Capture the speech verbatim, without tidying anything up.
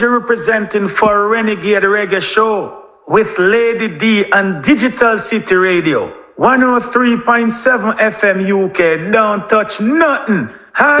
representing for Renegade Reggae Show with Lady D and Digital City Radio. one oh three point seven F M U K. Don't touch nothing.